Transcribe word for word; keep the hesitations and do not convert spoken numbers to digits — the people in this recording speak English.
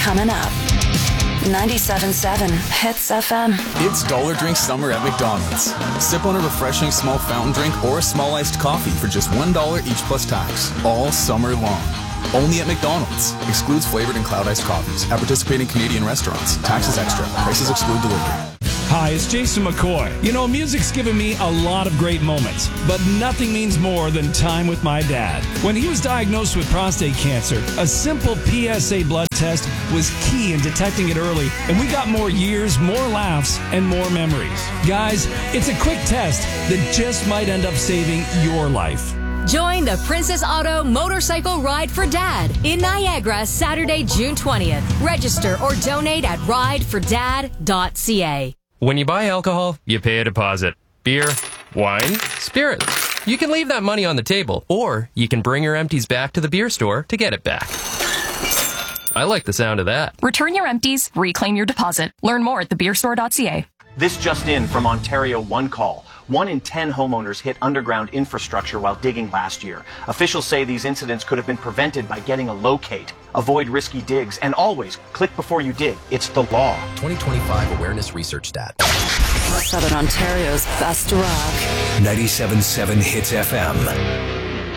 coming up. ninety-seven point seven Hits F M. It's Dollar Drink Summer at McDonald's. Sip on a refreshing small fountain drink or a small iced coffee for just one dollar each plus tax. All summer long. Only at McDonald's. Excludes flavored and cloud iced coffees. At participating Canadian restaurants. Taxes extra. Prices exclude delivery. Hi, it's Jason McCoy. You know, music's given me a lot of great moments, but nothing means more than time with my dad. When he was diagnosed with prostate cancer, a simple P S A blood test was key in detecting it early, and we got more years, more laughs, and more memories. Guys, it's a quick test that just might end up saving your life. Join the Princess Auto Motorcycle Ride for Dad in Niagara Saturday, June twentieth. Register or donate at ride for dad dot c a. When you buy alcohol, you pay a deposit. Beer, wine, spirits. You can leave that money on the table, or you can bring your empties back to the beer store to get it back. I like the sound of that. Return your empties, reclaim your deposit. Learn more at the beer store dot c a. This just in from Ontario One Call. One in ten homeowners hit underground infrastructure while digging last year. Officials say these incidents could have been prevented by getting a locate. Avoid risky digs, and always click before you dig. It's the law. twenty twenty-five Awareness Research Stat. Southern Ontario's best rock. ninety-seven point seven Hits F M.